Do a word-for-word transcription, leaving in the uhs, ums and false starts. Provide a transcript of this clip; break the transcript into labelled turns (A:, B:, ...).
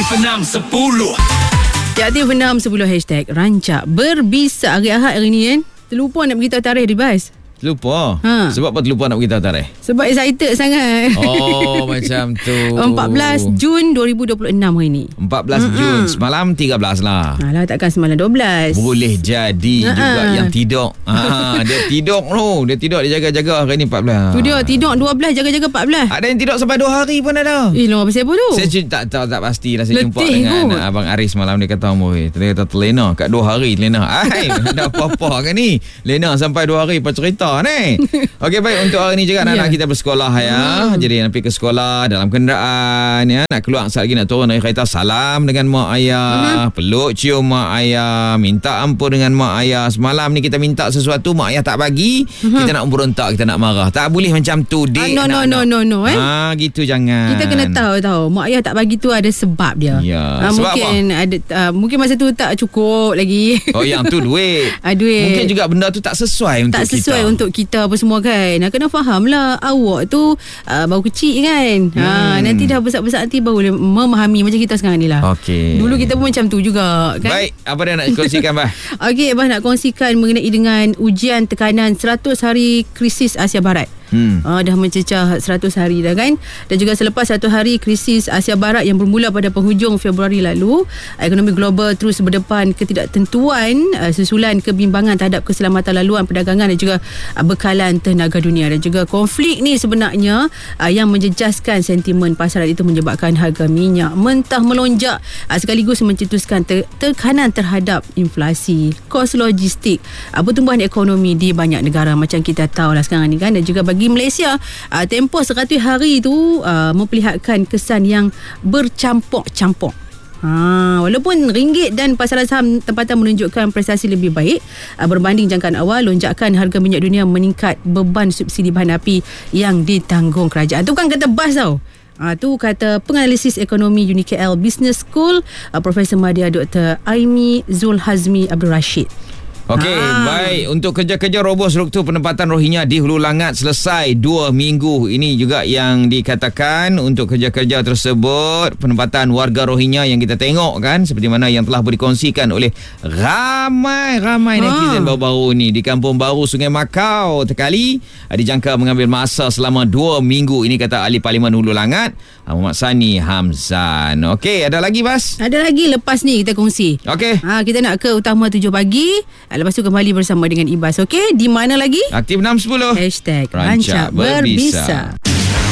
A: enam sepuluh.
B: Aktif enam sepuluh hashtag Rancak Berbisa. Hari Ahad hari ni kan. Terlupa nak beritahu tarikh di bas.
C: Terlupa?
B: Ha.
C: Sebab apa terlupa nak beritahu tarikh?
B: Sebab excited sangat.
C: Oh, macam tu.
B: empat belas Jun dua ribu dua puluh enam hari ni.
C: empat belas Jun. Semalam tiga belas lah.
B: Alah, takkan semalam dua belas.
C: Boleh jadi
B: Ha-ha.
C: juga yang tidur. Ha, dia tidur tu. Dia tidur, dia jaga-jaga hari ni empat belas.
B: Tu dia tidur dua belas, jaga-jaga empat belas.
C: Ada yang tidur sampai dua hari pun ada.
B: Eh, lama pasal apa tu?
C: Saya c- tak, tak, tak pasti lah. Saya
B: Letih
C: jumpa dengan
B: kot.
C: Abang Aris malam. Dia kata, Moy, dia kata terlena. Kat dua hari terlena. Ay, ada apa-apa kan ni? Lena sampai dua hari apa cerita ni? Okey, baik. Untuk hari ni juga anak-anak
B: Ya.
C: kita bersekolah ya.
B: Hmm.
C: Jadi nak pergi ke sekolah dalam kenderaan ya. Nak keluar sekejap lagi nak turun dari kereta. Salam dengan mak ayah. Hmm. Peluk cium mak ayah. Minta ampun dengan mak ayah. Semalam ni kita minta sesuatu, mak ayah tak bagi. Hmm. Kita nak berontak, kita nak marah. Tak boleh macam tu, dek.
B: Ah, no, no, no, no, no, eh.
C: Ah, gitu jangan.
B: Kita kena tahu tahu mak ayah tak bagi tu ada sebab dia.
C: Ya.
B: Ah,
C: Sebab
B: mungkin ada uh, mungkin masa tu tak cukup lagi.
C: Oh, yang tu duit.
B: Ah, duit.
C: Mungkin juga benda tu tak sesuai untuk
B: tak
C: kita.
B: sesuai untuk kita apa semua kan. Nah, kena faham lah, awak tu uh, baru kecil kan. Hmm. Ha, nanti dah besar-besar nanti baru boleh memahami macam kita sekarang ni lah.
C: Okey.
B: Dulu kita pun macam tu juga kan.
C: Baik, apa dia nak kongsikan, bah?
B: Okey, Abah nak kongsikan mengenai dengan ujian tekanan seratus hari krisis Asia Barat.
C: Hmm.
B: Uh, dah mencecah seratus hari dah kan. Dan juga selepas satu hari krisis Asia Barat yang bermula pada penghujung Februari lalu, ekonomi global terus berdepan ketidaktentuan uh, susulan kebimbangan terhadap keselamatan laluan perdagangan dan juga uh, bekalan tenaga dunia. Dan juga konflik ni sebenarnya uh, yang menjejaskan sentimen pasaran itu menyebabkan harga minyak mentah melonjak, uh, sekaligus mencetuskan te- tekanan terhadap inflasi, kos logistik, uh, pertumbuhan ekonomi di banyak negara macam kita tahu lah sekarang ni kan. Dan juga bagi Bagi Malaysia, uh, tempoh seratus hari itu uh, memperlihatkan kesan yang bercampur-campur. Ha, walaupun ringgit dan pasaran saham tempatan menunjukkan prestasi lebih baik uh, berbanding jangkaan awal, lonjakan harga minyak dunia meningkat beban subsidi bahan api yang ditanggung kerajaan. Tu kan kata bas tau. Ah, tu kata penganalisis ekonomi U N I K L Business School, uh, Profesor Madya Doktor Aimi Zulhazmi Abdul Rashid.
C: Okey,
B: Ah.
C: baik. Untuk kerja-kerja roboh struktur penempatan Rohingya di Hulu Langat selesai dua minggu. Ini juga yang dikatakan untuk kerja-kerja tersebut, penempatan warga Rohingya yang kita tengok kan, seperti mana yang telah dikongsikan oleh ramai-ramai
B: Ah.
C: netizen baru-baru ni di Kampung Baru Sungai Makau Tekali, dijangka mengambil masa selama dua minggu. Ini kata Ahli Parlimen Hulu Langat, Muhammad Sani Hamzan. Okey, ada lagi, Bas?
B: Ada lagi lepas ni kita kongsi.
C: Okey.
B: Ha, kita nak ke Utama tujuh pagi. Lepas tu kembali bersama dengan Ibas. Okey, di mana lagi?
C: Aktif enam sepuluh.
B: Hashtag
C: Rancak
B: Rancak Berbisa.
C: Berbisa.